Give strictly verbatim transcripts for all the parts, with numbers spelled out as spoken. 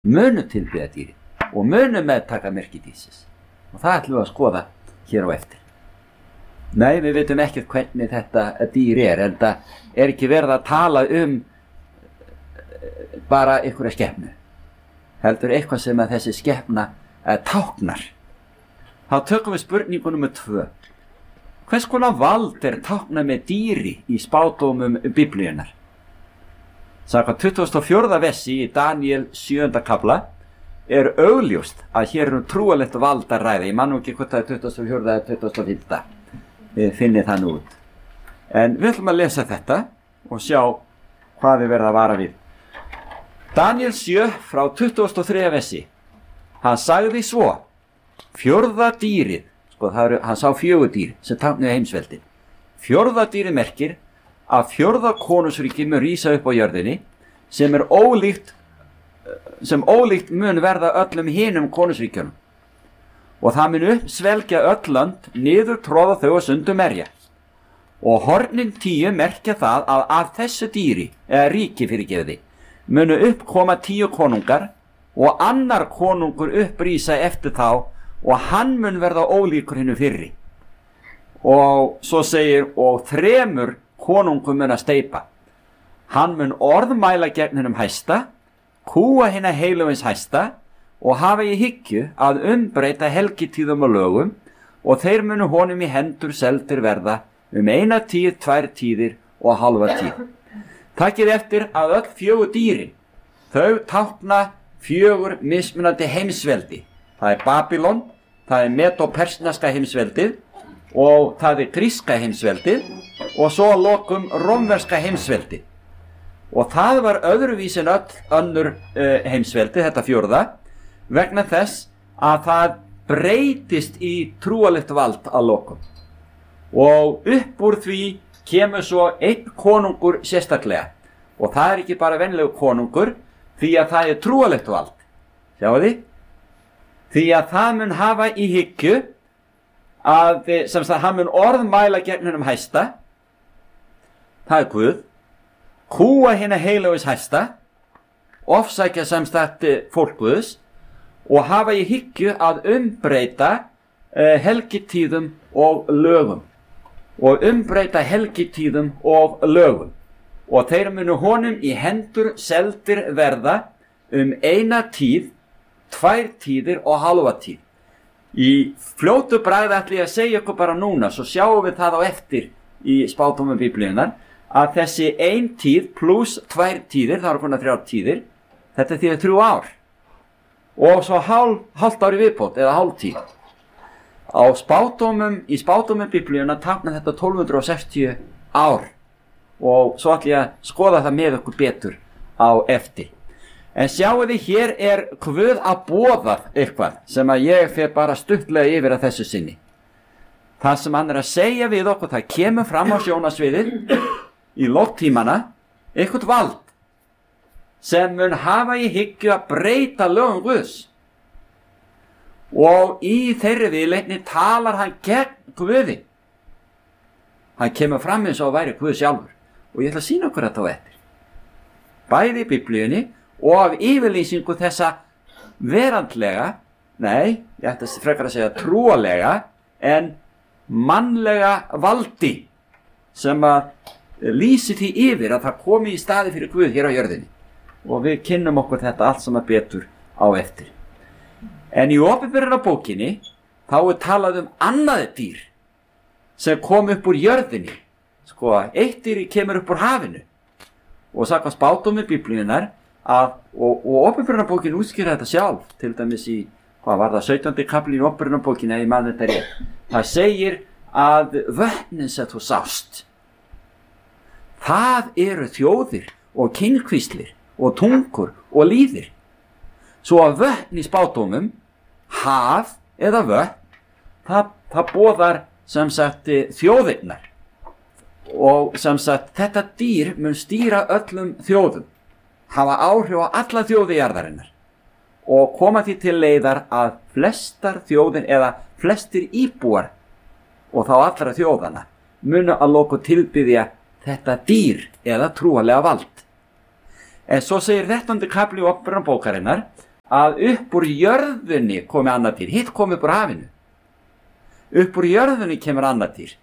munu tilbiðja dýrið og munu meðtaka merki dýrsins. Og það ætlum við að skoða hér á eftir. Nei, við veitum ekkert hvernig þetta dýr er, en það er ekki verið að tala um bara einhverja skepnu. Heldur eitthvað sem að þessi skepna táknar. Þá tökum við spurningu númer tvö. Hvers konar vald er táknað með dýri í spádómum Biblíunnar? Samkvæmt tuttugasta og fjórða versi í Daníel sjöunda kafla er augljóst að hér er um trúalegt vald að ræða. Ég man nú ekki hvort það er tuttugasta og fjórða eða tuttugasta og fimmta. Við finnum það nú út. En við ætlum að lesa þetta og sjá hvað við verðum að vara við. Daníel sjö frá tuttugasta og þriðja versi. Hann sagði svo: fjórða dýrið, sko það eru, hann sá fjögur dýr sem táknuðu heimsveldin. Fjórða dýrið merkir að fjórða konungsríki mun rísa upp á jörðinni sem er ólíkt sem ólíkt mun verða öllum hinum konungsríkjunum. Og það mun uppsvelgja öll lönd, niður tróða þau og sundur merja. Og hornin tíu merkja það að af þessu dýri, eða ríki fyrirgefiði, munu uppkoma tíu konungar og annar konungur upprísa eftir þá og hann mun verða ólíkur hinnu fyrri. Og svo segir, og þremur konungum mun að steypa. Hann mun orðmæla gegn hennum hæsta, kúa hinna heilugins hæsta og hafa í hyggju að umbreyta helgitíðum og lögum og þeir munu honum í hendur seldir verða um eina tíð, tvær tíðir og halva tíð. Takið eftir að öll fjögur dýrin, þau tákna fjögur mismunandi heimsveldi. Það er Babylon, það er Medo-persneska heimsveldið og það er gríska heimsveldið og svo að lokum rómverska heimsveldið. Og það var öðruvís en öll önnur uh, heimsveldið, þetta fjórða, vegna þess að það breytist í trúalegt vald að lokum. Og upp úr því kemur svo einn konungur sérstaklega. Og það er ekki bara venlegu konungur, því að það er trúalegt vald. Sjáu þið? Því að það mun hafa í hyggju að, sem sagt, hann mun orðmæla gegn hennum hæsta, það er Guð, kúa hinna heilugis hæsta, ofsækja sem sagt fólk Guðs og hafa í hyggju að umbreyta uh, helgitíðum og lögum og umbreyta helgitíðum og lögum og þeir munu honum í hendur seldir verða um eina tíð, tvær tíðir og halva tíð. Í fljótu bragði ætla ég að segja ykkur bara núna, svo sjáum við það á eftir í spádómum Biblíunnar, að þessi ein tíð pluss tvær tíðir, það eru konar þrjár tíðir, þetta þýðir þrjú ár. Og svo hálf, hálft ári viðbót, eða hálf tíð. Á spádómum, í spádómum Biblíunnar táknar þetta tólf hundruð sextíu ár. Og svo ætla ég að skoða það með ykkur betur á eftir. En sjáu þið, hér er Guð að boða eitthvað sem að ég fer bara stuttlega yfir að þessu sinni. Það sem hann er að segja við okkur, það kemur fram á sjónasviðið í lóttímana eitthvað vald sem mun hafa í hyggju að breyta lögum Guðs. Og í þeirri viðleitni talar hann gegn Guði. Hann kemur fram eins og væri Guð sjálfur. Og ég ætla að sýna okkur þetta á eftir. Bæði í Biblíunni og af yfirlýsingu þessa verandlega, nei, ég ætla frekar að segja trúalega, en mannlega valdi sem að lýsi því yfir að það komi í staði fyrir Guð hér á jörðinni. Og við kynnum okkur þetta allt saman betur á eftir. En í opinberunarbókinni þá er talað um annað dýr sem kom upp úr jörðinni. Sko, eitt dýr kemur upp úr hafinu. Og sakast spádómum Biblíunnar að, og, og opinberunarbókin útskýra þetta sjálf, til dæmis í, hvað var það, sautjándi kafli í opinberunarbókinni, ef ég man þetta rétt. Það segir að vötnin sem þú sást, það eru þjóðir og kynkvíslir og tungur og lýðir. Svo að vötn í spádómum, haf eða vötn, það, það boðar sem sagt þjóðirnar. Og sem sagt þetta dýr mun stýra öllum þjóðum, hafa áhrif á alla þjóði jarðarinnar og koma því til leiðar að flestar þjóðin eða flestir íbúar og þá allra þjóðana munu að loku tilbiðja þetta dýr eða trúarlega vald. En svo segir þrettándi kafli opinberunarbókarinnar að upp úr jörðunni komi annað dýr, hitt komi upp úr hafinu. Upp úr jörðunni kemur annað dýr.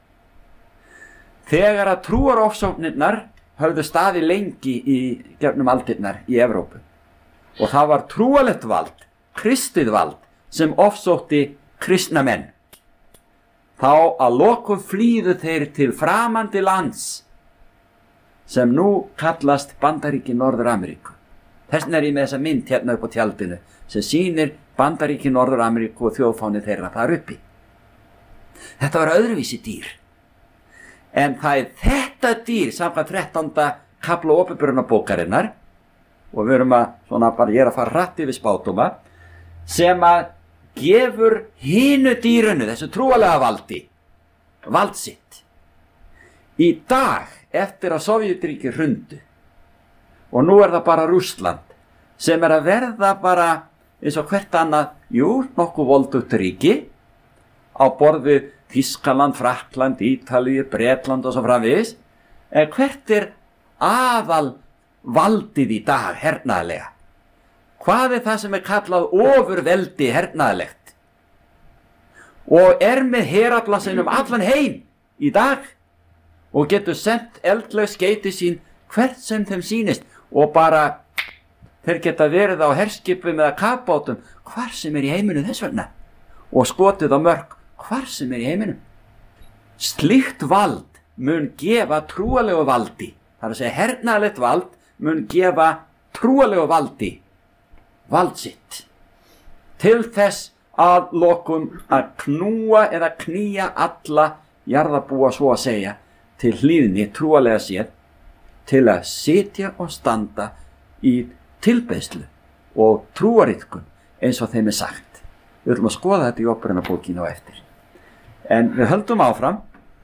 Þegar að trúarofsóknirnar höfðu staði lengi í gefnum aldirnar í Evrópu og það var trúalegt vald, kristið vald sem ofsótti kristna menn, þá að lokum flýðu þeir til framandi lands sem nú kallast Bandaríki Norður-Ameríku. Þessna er ég með þessa mynd hérna upp á tjaldinu sem sýnir Bandaríki Norður-Ameríku og þjóðfáni þeirra þar uppi. Þetta var öðruvísi dýr. En það er þetta dýr samkvæmt þrettánda kafla Opinberunarbókarinnar, og við erum að, svona bara ég er að fara hratt yfir spádóma, sem að gefur hinu dýrunu, þessu trúalega valdi, vald sitt. Í dag, eftir að Sovétríki hrundu, og nú er það bara Rússland, sem er að verða bara eins og hvert annað, jú, nokkuð voldugt ríki, á borð við Þýskaland, Frakkland, Ítalíu, Bretland og svo framvegis. En hvert er aðal valdið í dag hernaðarlega? Hvað er það sem er kallað ofurveldi hernaðarlegt? Og er með herafla sinn um allan heim í dag og getur sendt eldlaug skeyti sín hvert sem þeim sýnist og bara þeir geta verið á herskipum eða kafbátum hvar sem er í heiminu þess vegna og skotið á mörk hvar sem er í heiminum. Slíkt vald mun gefa trúalegu valdi, það er að segja hernaðarlegt vald mun gefa trúalegu valdi vald sitt til þess að lokum að knúa eða knýja alla jarðarbúa svo að segja til hlýðni trúalega séð til að sitja og standa í tilbeiðslu og trúariðkun eins og þeim er sagt. Við ætlum að skoða þetta í Opinberunarbókinni á eftir. En við höldum áfram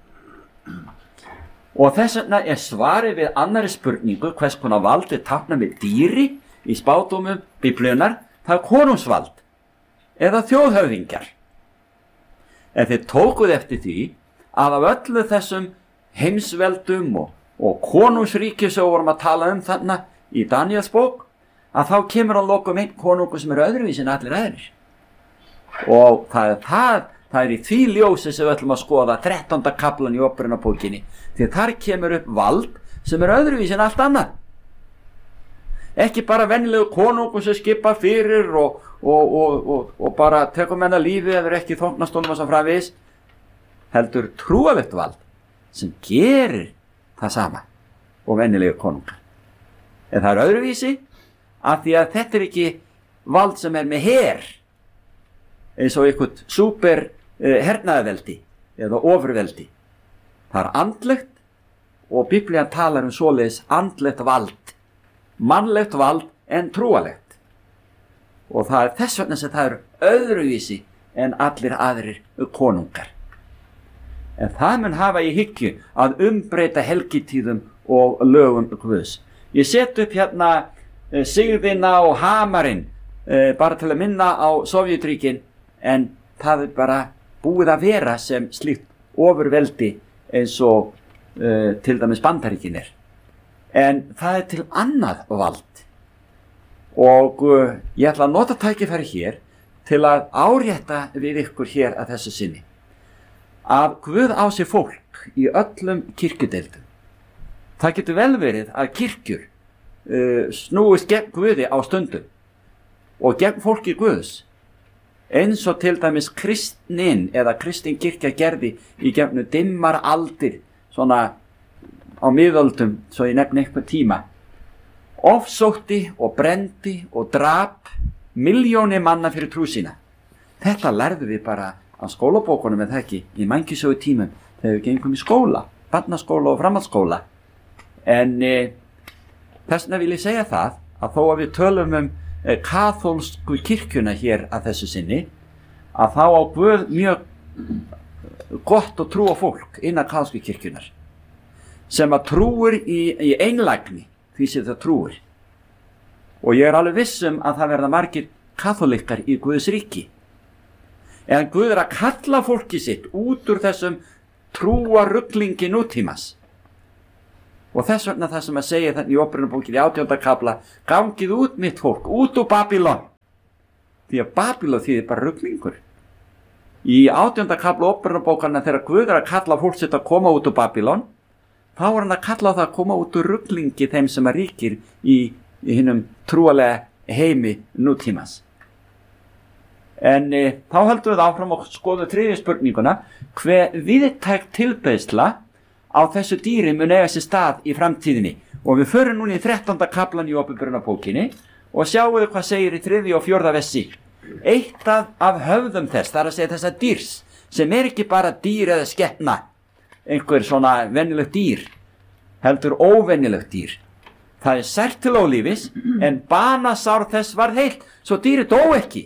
og þess vegna er svarið við annarri spurningu hvers konar vald er táknað með dýri í spádómum Biblíunnar, það er konungsvald eða þjóðhöfðingjar. En þeir tókuð eftir því að af öllu þessum heimsveldum og, og konungsríki sem vorum að tala um þarna í Daniels bók, að þá kemur að lokum einn konungur sem er öðruvísi en allir aðrir. Og það er það Það er í því ljósi sem við ætlum að skoða þrettánda kaflan í Opinberunarbókinni, því þar kemur upp vald sem er öðruvísi en allt annað. Ekki bara venjulegu konungur sem skipa fyrir og, og, og, og, og bara tekur menna lífi eða ekki þóknastónum og svo framvegis, heldur trúalegt vald sem gerir það sama og venjulegu konungar. En það er öðruvísi af því að þetta er ekki vald sem er með her, eins og eitthvað súper hernaðarveldi eða ofurveldi. Það er andlegt og Biblían talar um svoleiðis andlegt vald, mannlegt vald en trúalegt. Og það er þess vegna sem það eru öðruvísi en allir aðrir konungar. En það mun hafa í hyggju að umbreyta helgitíðum og lögum Guðs. Ég set upp hérna sigðina og hamarinn bara til að minna á Sovétríkin, en það er bara búið að vera sem slíkt ofurveldi eins og uh, til dæmis Bandaríkin er. En það er til annað vald og uh, ég ætla að nota tækifæri hér til að árétta við ykkur hér að þessu sinni að Guð á sér fólk í öllum kirkjudeildum. Það getur vel verið að kirkjur uh, snúist gegn Guði á stundum og gegn fólki Guðs, eins og til dæmis kristnin eða kristin kirkja gerði í gegnum dimmar aldir, svona á miðöldum, svo ég nefni eitthvað tíma, ofsótti og brendi og drap milljónir manna fyrir trú sína. Þetta lærðum við bara á skólabókunum eða ekki, í mænkisögu tímum þegar við gengum í skóla, barnaskóla og framhaldsskóla. En e, þessna vil ég segja það að þó að við tölum um kaþólsku kirkjuna hér að þessu sinni, að þá á Guð mjög gott og trúa fólk innan kaþólsku kirkjunar sem að trúir í, í einlægni því sem það trúir. Og ég er alveg viss um að það verða margir kaþólikkar í Guðs ríki. En Guð er að kalla fólki sitt út úr þessum trúaruglingi nútímas. Og þess vegna það sem að segja þannig í Opinberunarbókinni í átjánda kafla, gangið út mitt fólk, út úr Babylon, því að Babýlon þýðir bara ruglingur. Í átjánda kafla Ópereynabókarinnar þegar Guð er að kalla fólk sitt að koma út úr Babýlon, þá er hann að kalla á það að koma út úr ruglingi þeim sem að ríkir í, í hinum trúalega heimi nútímans. En e, þá höldum við áfram og skoðum þriðju spurninguna, hve víðtæk tilbeiðsla á þessu dýri mun eiga sér stað í framtíðinni. Og við förum núna í þrettánda kaflan í Åpenbarunarbókinni og sjáum við hvað segir í þriðja og fjórða versi. Eitt af, af höfðum þess, þar að segja þessa dýrs, sem er ekki bara dýr eða skepna, einhver svona venjulegt dýr, heldur óvenjulegt dýr. Það er sært til ólífis, en banasár þess varð heilt, svo dýrið dó ekki.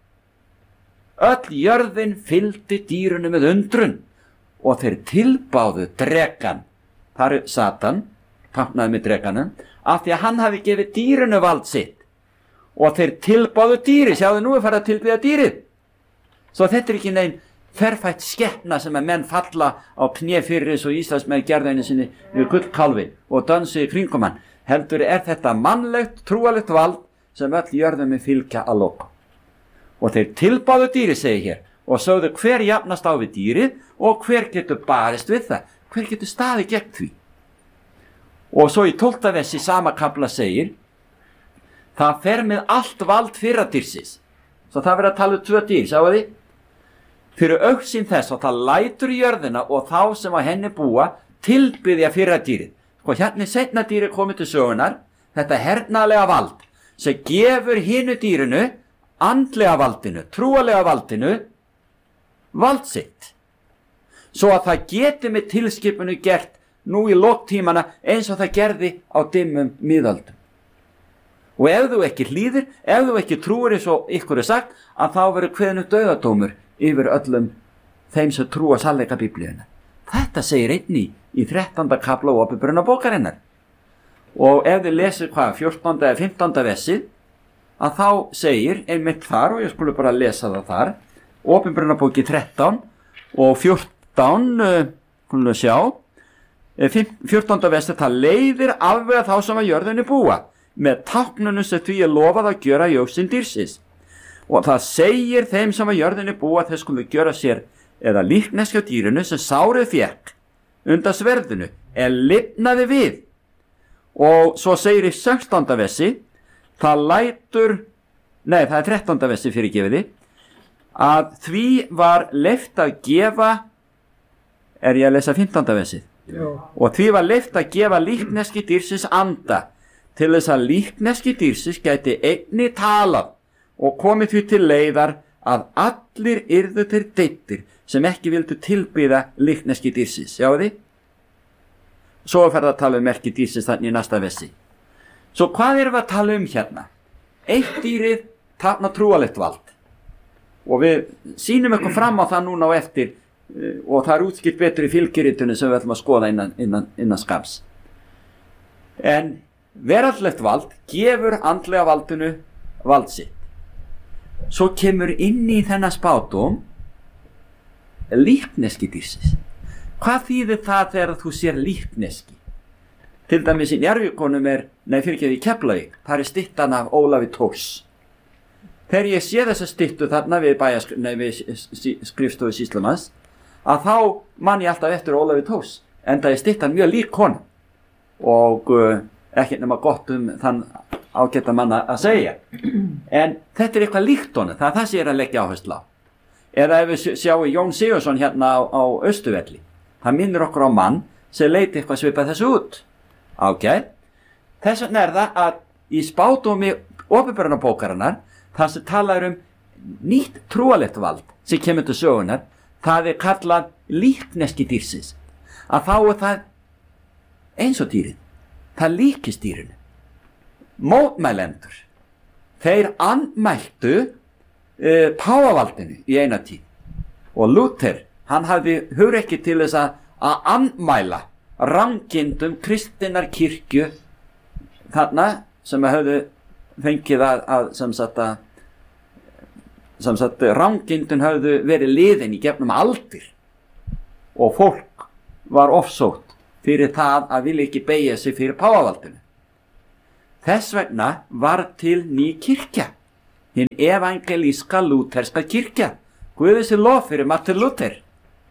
Öll jörðin fylgdi dýrunu með undrun og þeir tilbáðu drekan, þar er Satan, táknaði með drekanum, af því að hann hafi gefið dýrunu vald sitt. Og þeir tilbáðu dýri, sjáðu nú er farið að tilbyða dýrið. Svo þetta er ekki neinn ferfætt skepna sem að menn falla á kné fyrir eins og Íslandsmenn gerðu einu sinni við gullkálfi og dansuði kringum hann. Heldur er þetta mannlegt, trúalegt vald sem öll jörðum með fylgja að loka. Og þeir tilbáðu dýri, segir hér, og sögðu hver jafnast á við dýrið og hver getur barist við það, hver getur staðið gegn því. Og svo í tólfta versi sama kafla segir, það fer með allt vald fyrra dýrsins. Svo það verður að tala um tvö dýr, sjáu því? Fyrir augsýn þess og það lætur í jörðina og þá sem á henni búa tilbyðja fyrra dýrið. Sko hérna er seinna dýrið komið til sögunar, þetta hernaðlega vald sem gefur hinu dýrinu, andlega valdinu, trúalega valdinu, vald sitt. Svo að það geti með tilskipinu gert nú í loktímana eins og það gerði á dimmum miðöldum. Og ef þú ekki hlýðir, ef þú ekki trúir eins og ykkur er sagt, að þá verður kveðinu dauðadómur yfir öllum þeim sem trúa sannleika Biblíuna. Þetta segir einni í þrettánda kafla Åpenbarunarbókarinnar. Og ef þið lesir hvað, fjórtánda eða fimmtánda versið, að þá segir einmitt þar, og ég skulle bara lesa það þar, Åpenbarunarbóki þrettán og fjórtán, komum við að sjá, fjórtánda versið, það leiðir afvega þá sem að jörðinni búa, með táknunum sem því er lofað að gjöra í augsýn dýrsins. Og það segir þeim sem að jörðinni búa að þeir skulu gjöra sér eða líkneski á dýrinu sem sárið fékk undan sverðinu en lifnaði við. Og svo segir í sextánda versi, það lætur, nei það er þrettánda versi fyrir gefiði, að því var leyft að gefa, er ég að lesa fimmtánda versið, og því var leyft að gefa líkneski dýrsins anda, til þess að líkneski dýrsins gæti einni talað og komið því til leiðar að allir yrðu til deittir sem ekki vildu tilbyða líkneski dýrsins. Sjáu því? Svo er farið að tala um merki dýrsins þannig í næsta versi. Svo hvað erum við að tala um hérna? Eitt dýrið táknar trúalegt vald. Og við sýnum eitthvað fram á það núna á eftir og það er útskipt betur í fylgiritunni sem við ætlum að skoða innan, innan, innan skams. En veraldlegt vald gefur andlega valdinu vald sitt. Svo kemur inn í þennan spádóm líkneski dýrsins. Hvað þýðir það þegar þú sér líkneski? Til dæmis í Njarðvíkonum er, nei fyrirgeðu í Keflavík, það er styttan af Ólafi Thors. Þegar ég sé þessa styttu þarna við, bæjask, nei, við skrifstofu sýslumanns, að þá man ég alltaf eftir Ólafi Thors, en það er styttan mjög lík honum og uh, ekki nema gott um þann ágæta manna að segja. En þetta er eitthvað líkt honum, það er það sem ég er að leggja áherslu á. Eða ef við sjáum Jón Sigurðsson hérna á, á Austurvelli, það minnir okkur á mann sem leiti eitthvað svipað þessu út. Ágætt. Þess vegna er það að í spádómi Åpenbarunarbókarinnar, það sem talar um nýtt trúalegt vald sem kemur til sögunar, það er kallað líkneski dýrsins. Að þá er það eins og dýrið. Það líkist dýrinu. Mótmælendur, þeir andmæltu uh, páfavaldinu í eina tíð. Og Luther, hann hafði hugrekki til þess að, að andmæla rangindum kristinnar kirkju þarna sem hafði fengið að, að sem sagt að sem sagt rangindun hafði verið liðin í gefnum aldir og fólk var ofsótt fyrir það að vilja ekki beygja sig fyrir páfavaldinu. Þess vegna var til ný kirkja, hinn evangelíska lúterska kirkja. Guði sé lof fyrir Martin Luther.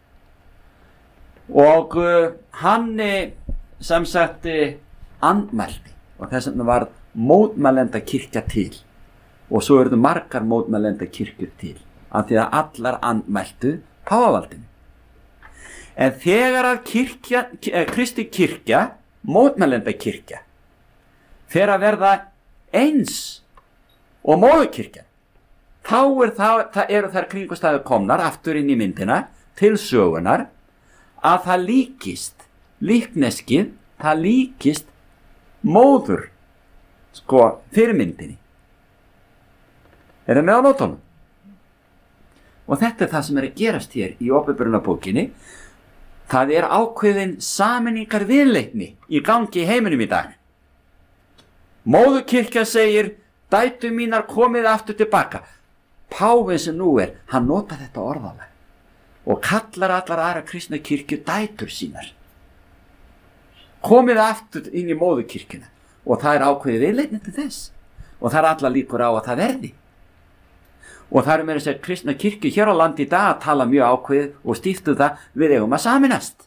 Og uh, hann uh, sem sagt uh, andmælti, og þess vegna var mótmælenda kirkja til, og svo eru margar mótmælenda kirkjur til, af því að allar andmæltu pávavaldinu. En þegar að kirkja, Kristi kirkja, mótmælenda kirkja, fer að verða eins og móðurkirkja, þá er það, það eru þær kringumstæður komnar aftur inn í myndina til sögunar að það líkist, líkneskið, það líkist móður, sko, fyrirmyndinni. Er það með á nótunum? Og þetta er það sem er að gerast hér í Opinberunarbókinni. Það er ákveðin sameiningar viðleitni í gangi í heiminum í dag. Móðurkirkja segir, dætur mínar komið aftur tilbaka. Páfinn sem nú er, hann nota þetta orðalag og kallar allar aðra kristna kirkju dætur sínar. Komið aftur inn í móðurkirkjuna, og það er ákveðið viðleitni til þess, og það er allar líkur á að það verði. Og það er meira að segja kristna kirkju hér á landi í dag að tala mjög ákveðið og stíftu það, við eigum að sameinast.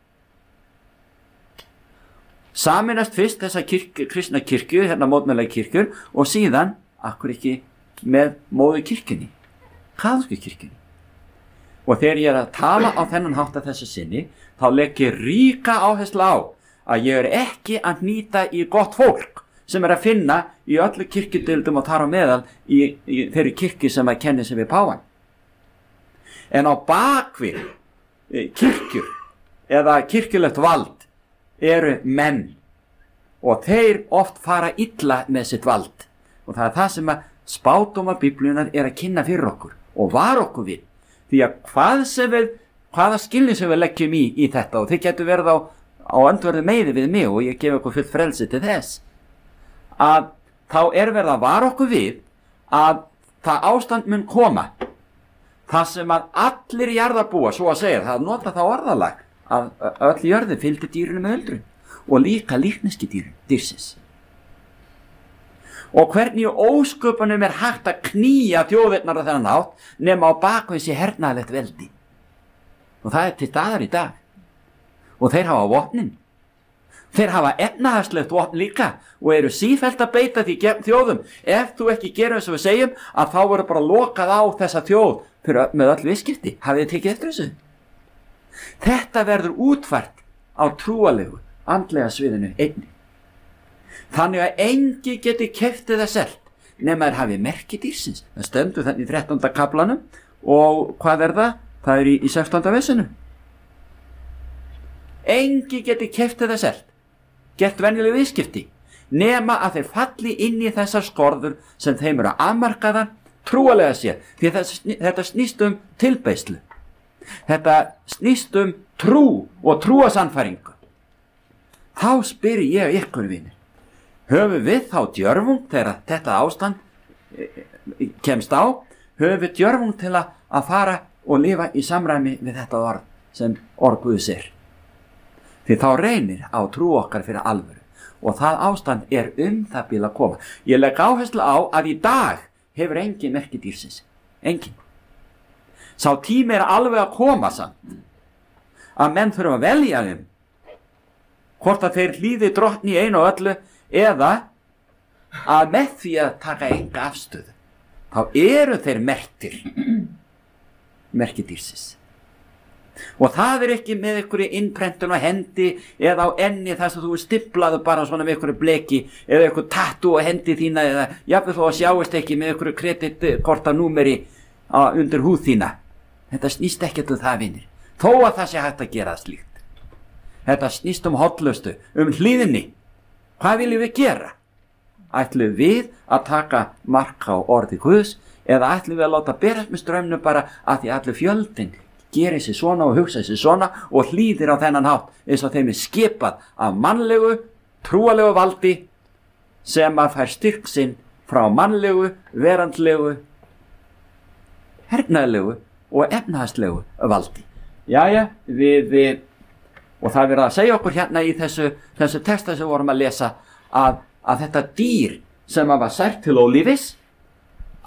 Sameinast fyrst þessa kirkju, kristna kirkju, hérna mótmælega kirkjur, og síðan, akkur ekki með móðurkirkjunni, kaþólsku kirkjunni. Og þegar ég er að tala á þennan hátt að þessu sinni, þá legg ég ríka áherslu á að ég er ekki að hnýta í gott fólk sem er að finna í öllu kirkjudeildum og þar á meðal í, í þeirri kirkju sem að kenni sig við páfann. En á bakvið kirkjur eða kirkjulegt vald eru menn, og þeir oft fara illa með sitt vald, og það er það sem að spádómar Biblíunnar er að kynna fyrir okkur og var okkur við, því að hvað sem við, hvaða skilning sem við leggjum í, í þetta, og þið getur verið á, á öndverðu meiri við mig og ég gef okkur fullt frelsi til þess, að þá er verið að vara okkur við að það ástand mun koma, það sem að allir jarðarbúa, svo að segja, það nota það orðalag, að öll jörði fylgdi dýrinu með öldrun, og líka líkneski dýrin, dýrsins. Og hvernig ósköpunum er hægt að knýja þjóðirnar á þennan hátt nema á bakvið sér hernaðarlegt veldi. Og það er til staðar í dag. Og þeir hafa vopnin. Þeir hafa efnahagslegt vopn líka og eru sífellt að beita því gegn þjóðum. Ef þú ekki gerir eins og við segjum, að þá verður bara lokað á þessa þjóð fyrir, með öll viðskipti. Hafið þið tekið eftir þessu? Þetta verður útfært á trúalegu, andlega sviðinu einni. Þannig að engi geti keypt eða selt nema þeir hafi merki dýrsins. Það stendur þannig í þrettánda kaflanum, og hvað er það? Það er í, í sextánda vesinu. Engi geti keypt eða selt, gert venjuleg viðskipti, nema að þeir falli inn í þessar skorður sem þeim eru afmarkaðar trúalega sér, því þetta, þetta snýst um tilbeiðslu. Þetta snýst um trú og trúasannfæringu. Þá spyr ég ykkur, vinir, höfum við þá djörfung þegar þetta ástand kemst á, höfum við djörfung til að, að fara og lifa í samræmi við þetta orð sem orð Guðs er. Því þá reynir á trú okkar fyrir alvöru, og það ástand er um það bil að koma. Ég legg áherslu á að í dag hefur engin merki dýrsins, engin. Sá tími er alveg að koma samt, að menn þurfa að velja um hvort að þeir hlýði drottni í einu og öllu, eða að með því að taka enga afstöðu, þá eru þeir merktir, merki dýrsins. Og það er ekki með einhverju innprentun á hendi eða á enni þar sem þú er stimplaðu bara svona með einhverju bleki eða einhverju tattoo á hendi þína, eða jafnvel þó að sjáist ekki með einhverju kreditkortanúmeri undir húð þína. Þetta snýst ekkert um það, vinir, þó að það sé hægt að gera það slíkt. Þetta snýst um hollustu, um hlýðni. Hvað viljum við gera? Ætlum við að taka mark á orði Guðs, eða ætlum við að láta berast með straumnum bara að því allir fjöldin gerir sér svona og hugsa sér svona og hlýðir á þennan hátt, eins og þeim er skipað af mannlegu, trúalegu valdi sem að fær styrk sinn frá mannlegu, verandlegu, hernaðlegu og efnahagslegu valdi. Jæja, við, við og það er verið að segja okkur hérna í þessu, þessu texta sem við vorum að lesa að, að þetta dýr sem að var sært til ólífis,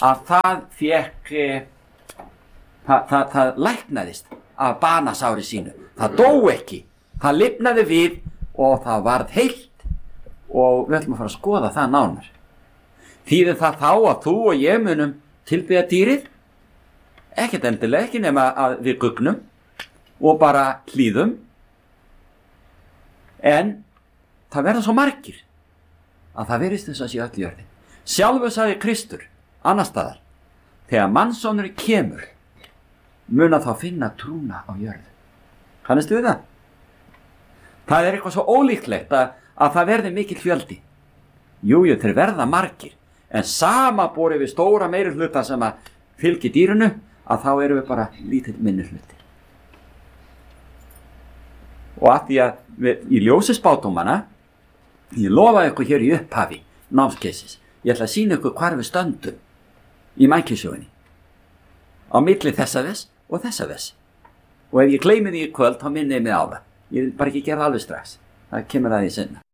að það fekk e, það, það, það læknaðist af banasári sínu. Það dó ekki, það lifnaði við og það varð heilt, og við ætlum að fara að skoða það nánar. Þýðir það þá að þú og ég munum tilbiðja dýrið? Ekkert endilega, ekki nema að við gugnum og bara hlýðum, en það verða svo margir að það verðist þess að sé öll jörðin. Sjálfur sagði Kristur annars staðar, þegar mannssonurinn kemur mun að þá finna trúna á jörðu. Kannastu við það? Það er eitthvað svo ólíklegt að, að það verði mikill fjöldi. Jújú, þeir verða margir, en sama borið við stóra meiri hluta sem að fylgi dýrinu, að þá erum við bara lítill minni hluti. Og að því að við, í ljósi spádómanna, ég lofa ykkur hér í upphafi námskeisis, ég ætla að sýna ykkur hvar við stöndum í mannkynssögunni á milli þessa þess og þessa þess. Og ef ég gleymi því í kvöld, þá minni ég mig á það. Ég vil bara ekki gera það alveg strax. Það kemur að því sinna.